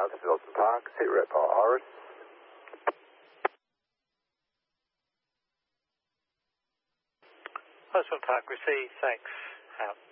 this is Austin Park. Sit rep Iris. Austin Park, receive, thanks. Out.